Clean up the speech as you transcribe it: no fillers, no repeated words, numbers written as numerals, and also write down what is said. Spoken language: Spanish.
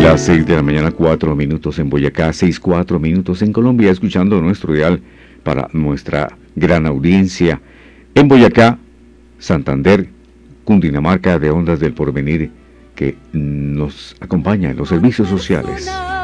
Las 6 de la mañana, 4 minutos en Boyacá, 6, 4 minutos en Colombia, escuchando nuestro dial para nuestra gran audiencia en Boyacá, Santander, Cundinamarca, de Ondas del Porvenir, que nos acompaña en los servicios sociales.